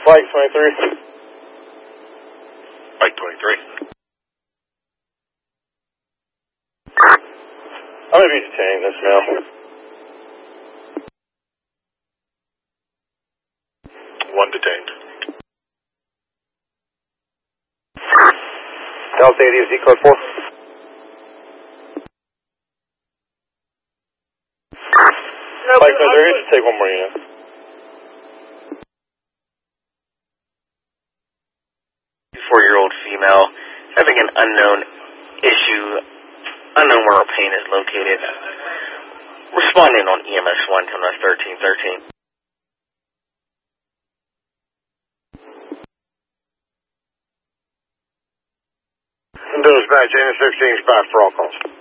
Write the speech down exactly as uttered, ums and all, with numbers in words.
Bike twenty-three. Bike twenty-three. I'm going to be detaining this now. One detained. Delta eighty, Z code four. Bike twenty-three, just take one more unit. Four-year-old female having an unknown issue, unknown where her pain is located. Responding on E M S one, ten thirteen thirteen. Dispatch, N sixteen, spot for all calls.